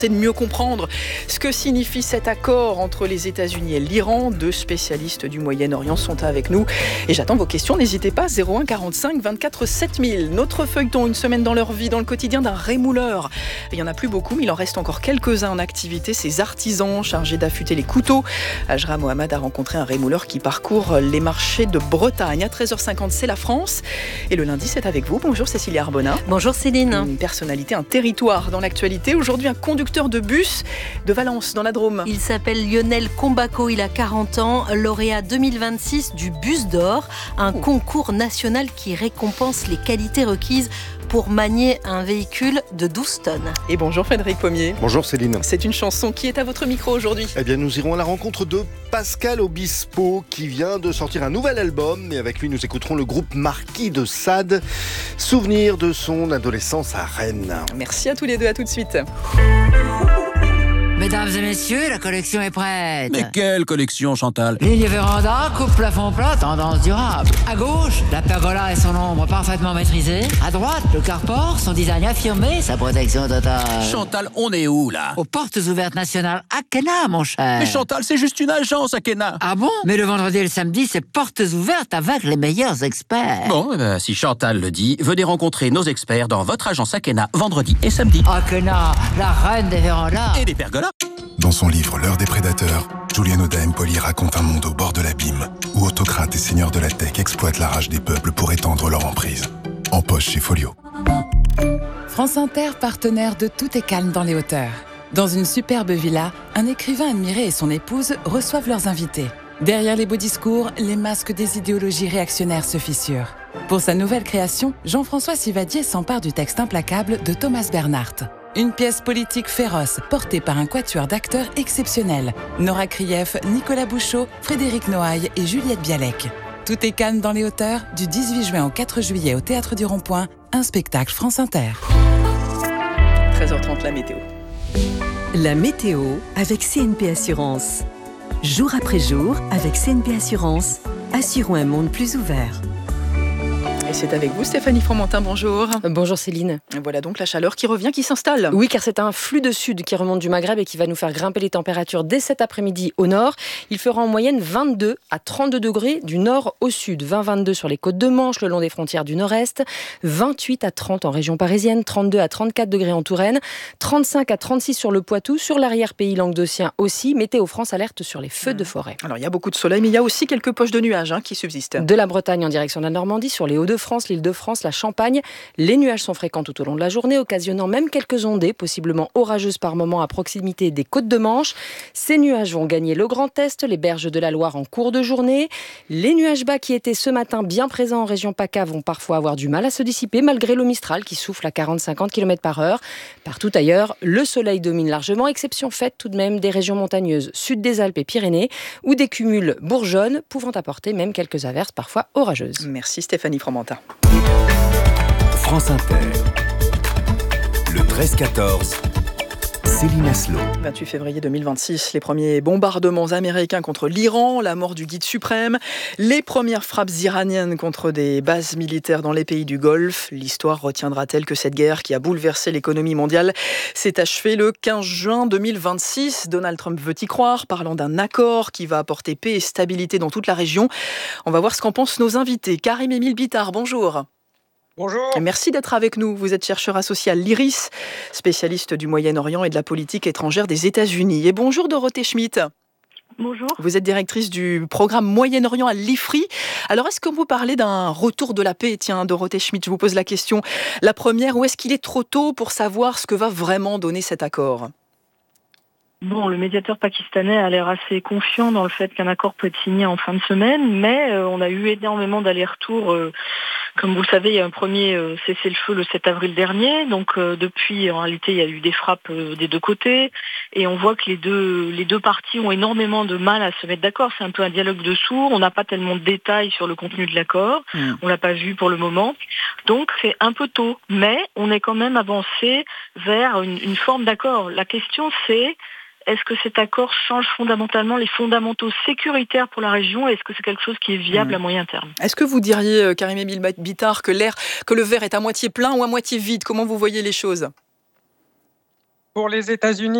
C'est de mieux comprendre ce que signifie cet accord entre les États-Unis et l'Iran. Deux spécialistes du Moyen-Orient sont avec nous. Et j'attends vos questions, n'hésitez pas, 01 45 24 7000. Notre feuilleton, une semaine dans leur vie, dans le quotidien d'un rémouleur. Il n'y en a plus beaucoup, mais il en reste encore quelques-uns en activité. Ces artisans chargés d'affûter les couteaux. Ajra Mohamed a rencontré un rémouleur qui parcourt les marchés de Bretagne. À 13h50, c'est la France. Et le lundi, c'est avec vous. Bonjour Cécilia Arbona. Bonjour Céline. Une personnalité, un territoire dans l'actualité. Aujourd'hui, un conducteur de bus de Valence, dans la Drôme. Il s'appelle Lionel Combaco, il a 40 ans, lauréat 2026 du Bus d'Or, un concours national qui récompense les qualités requises pour manier un véhicule de 12 tonnes. Et bonjour Frédéric Pommier. Bonjour Céline. C'est une chanson qui est à votre micro aujourd'hui. Eh bien, nous irons à la rencontre de Pascal Obispo qui vient de sortir un nouvel album. Et avec lui, nous écouterons le groupe Marquis de Sade. Souvenir de son adolescence à Rennes. Merci à tous les deux, à tout de suite. Mesdames et messieurs, la collection est prête. Mais quelle collection, Chantal? Ligne véranda, coupe plafond plat, tendance durable. À gauche, la pergola et son ombre parfaitement maîtrisée. À droite, le carport, son design affirmé, sa protection totale. Chantal, on est où, là? Aux portes ouvertes nationales Akena, mon cher. Mais Chantal, c'est juste une agence, Akena. Ah bon? Mais le vendredi et le samedi, c'est portes ouvertes avec les meilleurs experts. Bon, si Chantal le dit, venez rencontrer nos experts dans votre agence Akena, vendredi et samedi. Akena, la reine des vérandas. Et des pergolas. Dans son livre L'heure des prédateurs, Julien Oda-Empoli raconte un monde au bord de l'abîme, où autocrates et seigneurs de la tech exploitent la rage des peuples pour étendre leur emprise. En poche chez Folio. France Inter, partenaire de Tout est calme dans les hauteurs. Dans une superbe villa, un écrivain admiré et son épouse reçoivent leurs invités. Derrière les beaux discours, les masques des idéologies réactionnaires se fissurent. Pour sa nouvelle création, Jean-François Sivadier s'empare du texte implacable de Thomas Bernhardt. Une pièce politique féroce, portée par un quatuor d'acteurs exceptionnels. Nora Krief, Nicolas Bouchot, Frédéric Noailles et Juliette Bialek. Tout est calme dans les hauteurs, du 18 juin au 4 juillet au Théâtre du Rond-Point, un spectacle France Inter. 13h30, la météo. La météo avec CNP Assurance. Jour après jour, avec CNP Assurance, assurons un monde plus ouvert. Et c'est avec vous Stéphanie Fromentin, bonjour. Bonjour Céline. Voilà donc la chaleur qui revient, qui s'installe. Oui, car c'est un flux de sud qui remonte du Maghreb et qui va nous faire grimper les températures dès cet après-midi au nord. Il fera en moyenne 22 à 32 degrés du nord au sud. 20-22 sur les côtes de Manche, le long des frontières du nord-est. 28 à 30 en région parisienne. 32 à 34 degrés en Touraine. 35 à 36 sur le Poitou. Sur l'arrière-pays languedocien aussi. Météo France alerte sur les feux de forêt. Alors il y a beaucoup de soleil, mais il y a aussi quelques poches de nuages qui subsistent. De la Bretagne en direction de la Normandie, sur les Hauts-de-France, l'Île-de-France, la Champagne. Les nuages sont fréquents tout au long de la journée, occasionnant même quelques ondées, possiblement orageuses par moments à proximité des côtes de Manche. Ces nuages vont gagner le Grand Est, les berges de la Loire en cours de journée. Les nuages bas qui étaient ce matin bien présents en région PACA vont parfois avoir du mal à se dissiper, malgré l'eau Mistral qui souffle à 40-50 km/h. Partout ailleurs, le soleil domine largement, exception faite tout de même des régions montagneuses sud des Alpes et Pyrénées, où des cumuls bourgeonnent, pouvant apporter même quelques averses parfois orageuses. Merci Stéphanie Fromentin. France Inter, le 13-14, Céline Aslo. 28 février 2026, les premiers bombardements américains contre l'Iran, la mort du guide suprême, les premières frappes iraniennes contre des bases militaires dans les pays du Golfe. L'histoire retiendra-t-elle que cette guerre qui a bouleversé l'économie mondiale s'est achevée le 15 juin 2026 ? Donald Trump veut y croire, parlant d'un accord qui va apporter paix et stabilité dans toute la région. On va voir ce qu'en pensent nos invités. Karim-Émile Bittard, bonjour. Bonjour. Merci d'être avec nous. Vous êtes chercheur associé à l'IRIS, spécialiste du Moyen-Orient et de la politique étrangère des États-Unis. Et bonjour Dorothée Schmitt. Bonjour. Vous êtes directrice du programme Moyen-Orient à l'IFRI. Alors, est-ce que vous parlez d'un retour de la paix ? Tiens, Dorothée Schmitt, je vous pose la question. La première, ou est-ce qu'il est trop tôt pour savoir ce que va vraiment donner cet accord ? Bon, le médiateur pakistanais a l'air assez confiant dans le fait qu'un accord peut être signé en fin de semaine, mais on a eu énormément d'allers-retours. Comme vous le savez, il y a un premier cessez-le-feu le 7 avril dernier. Donc depuis, en réalité, il y a eu des frappes des deux côtés. Et on voit que les deux parties ont énormément de mal à se mettre d'accord. C'est un peu un dialogue de sourds. On n'a pas tellement de détails sur le contenu de l'accord. On l'a pas vu pour le moment. Donc c'est un peu tôt. Mais on est quand même avancé vers une forme d'accord. La question c'est... Est-ce que cet accord change fondamentalement les fondamentaux sécuritaires pour la région et est-ce que c'est quelque chose qui est viable à moyen terme ? Est-ce que vous diriez, Karim-Émile Bittard, que le verre est à moitié plein ou à moitié vide ? Comment vous voyez les choses ? Pour les États-Unis,